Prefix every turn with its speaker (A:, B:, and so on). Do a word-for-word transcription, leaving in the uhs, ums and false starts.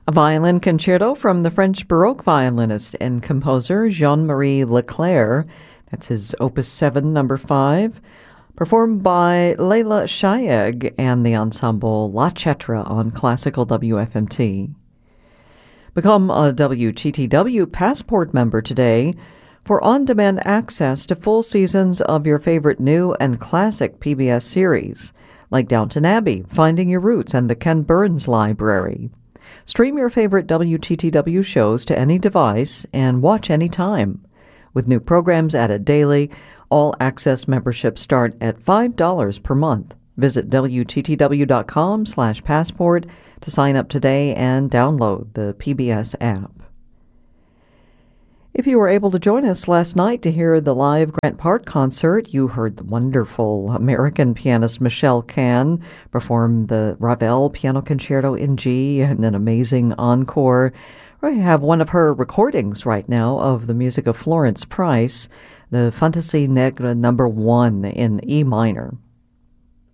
A: A violin concerto from the French Baroque violinist and composer Jean-Marie Leclair. That's his Opus seven, number five, performed by Leila Shayeg and the ensemble La Chetra on Classical W F M T. Become a W T T W Passport member today for on-demand access to full seasons of your favorite new and classic P B S series, like Downton Abbey, Finding Your Roots, and the Ken Burns Library. Stream your favorite W T T W shows to any device and watch anytime. With new programs added daily, all-access memberships start at five dollars per month. Visit W T T W dot com slash passport to sign up today and download the P B S app. If you were able to join us last night to hear the live Grant Park concert, you heard the wonderful American pianist Michelle Kahn perform the Ravel Piano Concerto in G and an amazing encore. We have one of her recordings right now of the music of Florence Price, the Fantasie Negre number one in E minor.